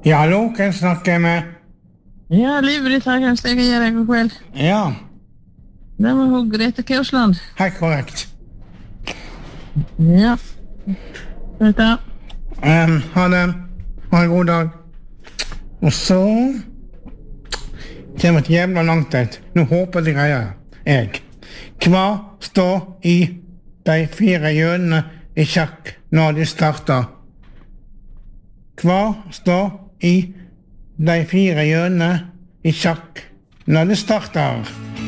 Ja, hallo, hvem snakker jeg med? Ja, livredtagen steg jeg gjør god kveld. Ja, Det var hun Grete Kausland. helt korrekt. Ja. Vet du? Ha det. Ha en god dag. Og så kommer et jævla langt et. Nå håper de greier jeg. Hva står i de 4 hjørnene i sjakk når de starter? Hva står i de 4 hjørnene i sjakk når de starter?